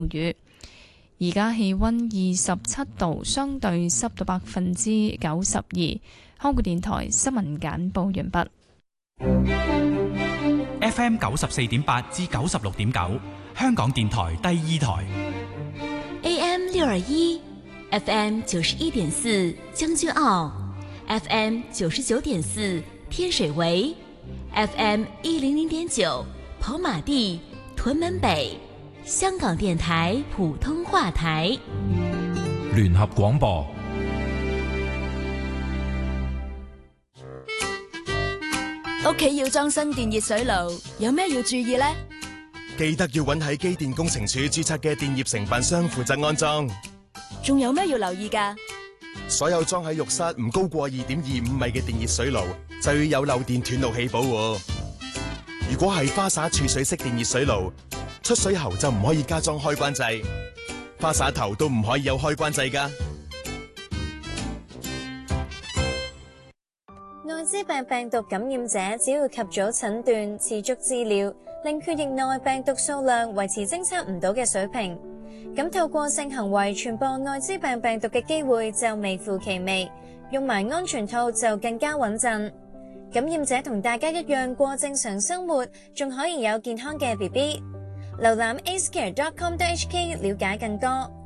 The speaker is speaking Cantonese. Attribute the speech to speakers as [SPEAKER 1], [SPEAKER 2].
[SPEAKER 1] 雨。而家氣溫27度，相對濕度92%。香港電台新聞簡報完畢。
[SPEAKER 2] FM 94.8至96.9，香港電台第二台。
[SPEAKER 3] AM 621 FM 91.4將軍澳 FM 99.4天水圍 FM 100.9跑馬地屯門北，香港電台普通話台。
[SPEAKER 4] 聯合廣播。
[SPEAKER 5] 屋企要裝新電熱水爐，有咩要注意呢？
[SPEAKER 6] 記得要揾喺機電工程署註冊嘅電業承辦商負責安裝。
[SPEAKER 5] 仲有咩要留意㗎？
[SPEAKER 6] 所有裝喺浴室唔高過2.25米嘅電熱水爐，就要有漏電斷路器保護。如果係花灑儲水式電熱水爐，出水喉就唔可以加裝開關掣，花灑頭都唔可以有開關掣㗎。
[SPEAKER 7] 艾滋病病毒感染者只要及早診斷、持續治療，令血液內病毒數量維持偵測唔到嘅水平，咁透過性行為傳播艾滋病病毒嘅機會就微乎其微，用埋安全套就更加穩陣。感染者同大家一樣過正常生活，仲可以有健康嘅 BB。瀏覽acecare.com.hk 了解更多。